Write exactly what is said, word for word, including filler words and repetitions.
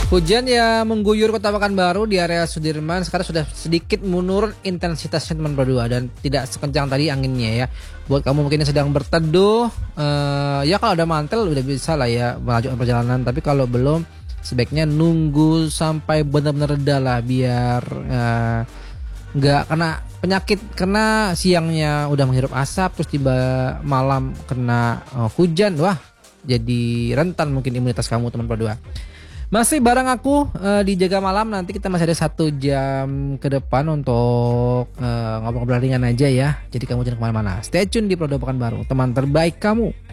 Hujan yang mengguyur Kota Pekanbaru di area Sudirman sekarang sudah sedikit menurun intensitasnya teman berdua dan tidak sekencang tadi anginnya ya. Buat kamu mungkin yang sedang berteduh, uh, ya kalau ada mantel udah bisa lah ya melanjutkan perjalanan. Tapi kalau belum, sebaiknya nunggu sampai benar-benar reda lah biar uh, nggak kena penyakit karena siangnya udah menghirup asap terus tiba malam kena uh, hujan, wah jadi rentan mungkin imunitas kamu teman berdua. Masih bareng aku uh, di Jaga Malam. Nanti kita masih ada satu jam ke depan untuk uh, ngobrol-ngobrol ringan aja ya. Jadi kamu jangan kemana-mana. Stay tune di Produk Pekanbaru, teman terbaik kamu.